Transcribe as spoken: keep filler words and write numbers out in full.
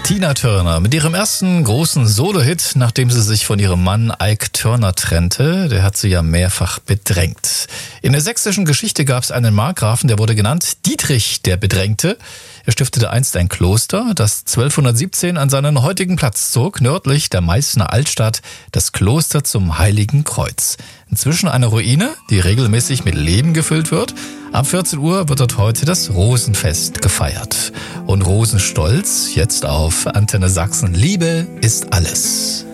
Tina Turner mit ihrem ersten großen Solo-Hit, nachdem sie sich von ihrem Mann Ike Turner trennte. Der hat sie ja mehrfach bedrängt. In der sächsischen Geschichte gab es einen Markgrafen, der wurde genannt Dietrich der Bedrängte. Er stiftete einst ein Kloster, das zwölfhundertsiebzehn an seinen heutigen Platz zog, nördlich der Meißner Altstadt, das Kloster zum Heiligen Kreuz. Inzwischen eine Ruine, die regelmäßig mit Leben gefüllt wird. Ab vierzehn Uhr wird dort heute das Rosenfest gefeiert. Und Rosenstolz, jetzt auf Antenne Sachsen. Liebe ist alles.